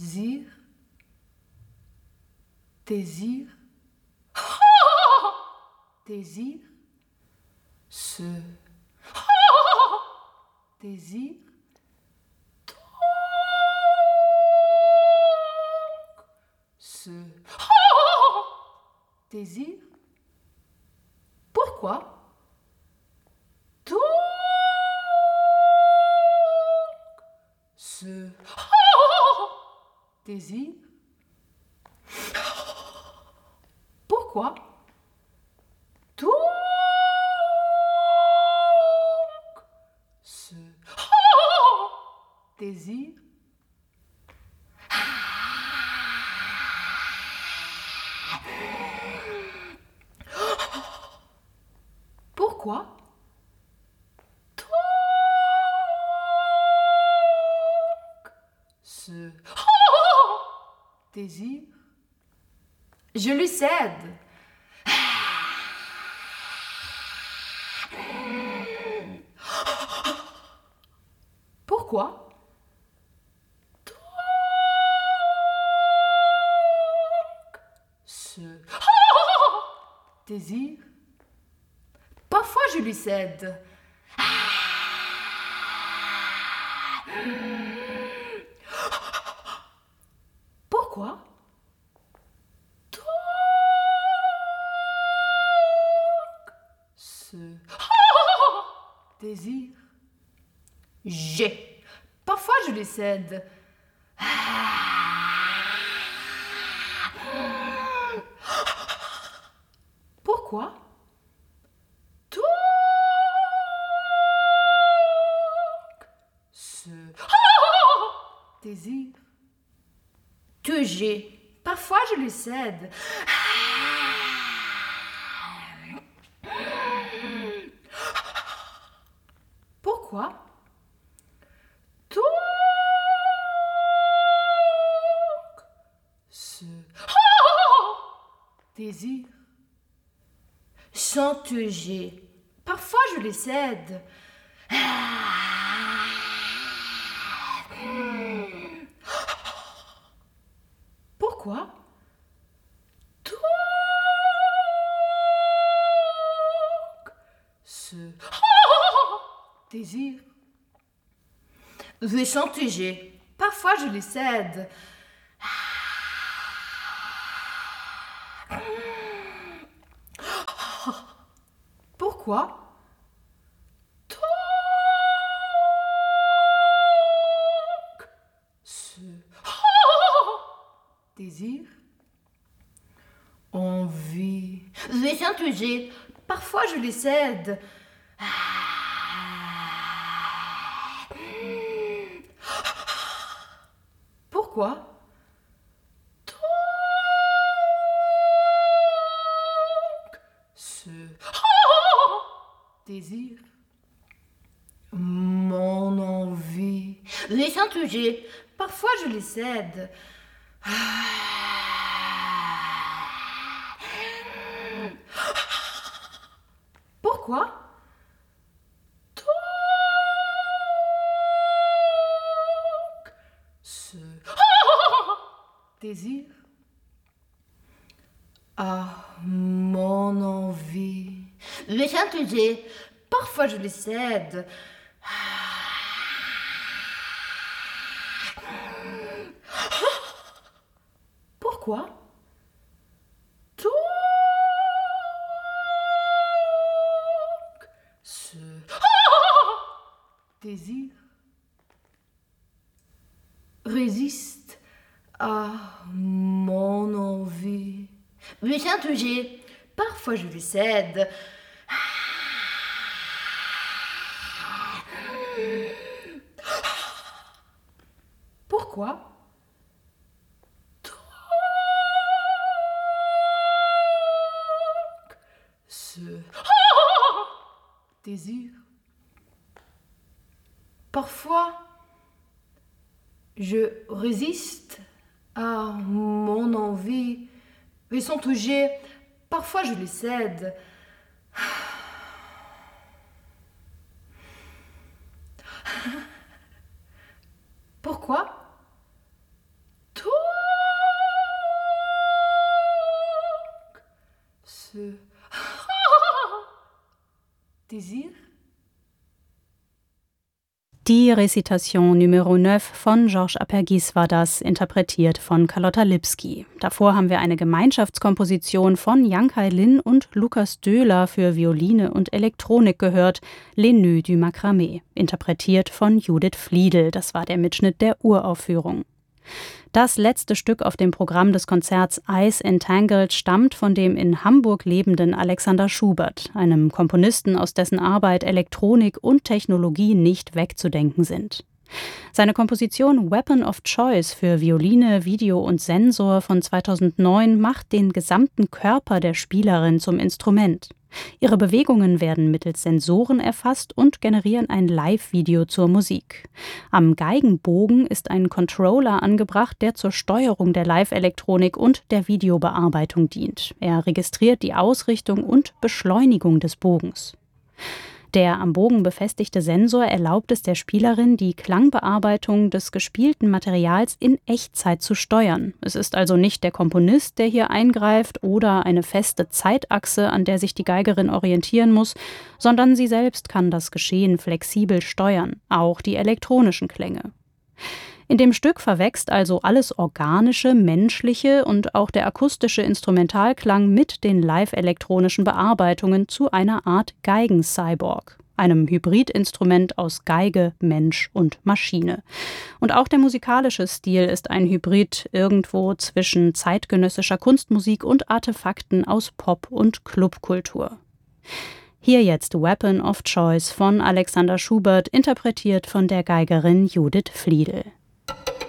Désir, désir, désir, ce désir, ce désir. Pourquoi? Donc, ce désir. Pourquoi? Donc, ce désir. Pourquoi? Donc, ce désir. Je lui cède. Pourquoi? Donc, ce désir. Parfois je lui cède. Pourquoi? Donc, ce désir. J'ai. Parfois je lui cède. Pourquoi? Donc, ce désir que j'ai. Parfois je lui cède. Pourquoi? Donc, ce désir chantegé. Parfois je lui cède. Pourquoi? Donc, ce désir de chantegé. Parfois je lui cède. Pourquoi? Donc, ce désir, envie, les chantegé. Parfois je les cède. Pourquoi? Donc, ce désir, mon envie, les chantegé. Parfois je les cède. Pourquoi? Donc, ce désir à mon envie. Les chantegé. Parfois je les cède. Pourquoi? Donc, ce désir résiste à mon envie. Les chantegé. Parfois je lui cède. Pourquoi? Donc, ce désir. Parfois, je résiste à mon envie. Les chantegé. Parfois je les cède. Pourquoi? ce désir. Die Recitation Numéro 9 von Georges Apergis war das, interpretiert von Carlotta Lipski. Davor haben wir eine Gemeinschaftskomposition von Yang Hai-Lin und Lukas Döhler für Violine und Elektronik gehört, Les Nœuds du Macramé, interpretiert von Judith Fliedl. Das war der Mitschnitt der Uraufführung. Das letzte Stück auf dem Programm des Konzerts Ice Entangled stammt von dem in Hamburg lebenden Alexander Schubert, einem Komponisten, aus dessen Arbeit Elektronik und Technologie nicht wegzudenken sind. Seine Komposition Weapon of Choice für Violine, Video und Sensor von 2009 macht den gesamten Körper der Spielerin zum Instrument. Ihre Bewegungen werden mittels Sensoren erfasst und generieren ein Live-Video zur Musik. Am Geigenbogen ist ein Controller angebracht, der zur Steuerung der Live-Elektronik und der Videobearbeitung dient. Er registriert die Ausrichtung und Beschleunigung des Bogens. Der am Bogen befestigte Sensor erlaubt es der Spielerin, die Klangbearbeitung des gespielten Materials in Echtzeit zu steuern. Es ist also nicht der Komponist, der hier eingreift oder eine feste Zeitachse, an der sich die Geigerin orientieren muss, sondern sie selbst kann das Geschehen flexibel steuern, auch die elektronischen Klänge. In dem Stück verwächst also alles Organische, Menschliche und auch der akustische Instrumentalklang mit den live-elektronischen Bearbeitungen zu einer Art Geigen-Cyborg, einem Hybridinstrument aus Geige, Mensch und Maschine. Und auch der musikalische Stil ist ein Hybrid irgendwo zwischen zeitgenössischer Kunstmusik und Artefakten aus Pop- und Clubkultur. Hier jetzt Weapon of Choice von Alexander Schubert, interpretiert von der Geigerin Judith Fliedl.